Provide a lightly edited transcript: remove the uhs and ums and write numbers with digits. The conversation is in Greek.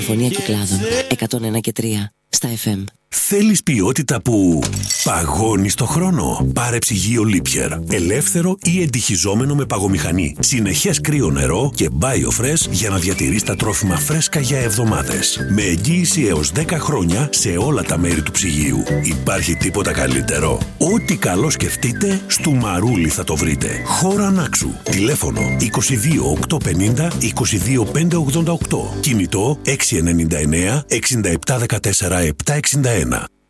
Φωνία Κυκλάδων 101 και 3 στα FM. Θέλεις ποιότητα που παγώνει στο χρόνο? Πάρε ψυγείο Lipier. Ελεύθερο ή εντυχιζόμενο με παγομηχανή. Συνεχές κρύο νερό και BioFresh για να διατηρείς τα τρόφιμα φρέσκα για εβδομάδες. Με εγγύηση έως 10 χρόνια σε όλα τα μέρη του ψυγείου. Υπάρχει τίποτα καλύτερο? Ό,τι καλό σκεφτείτε, στο Μαρούλι θα το βρείτε. Χώρα Νάξου. Τηλέφωνο 22 850 22 588. Κινητό 699 67 14 761.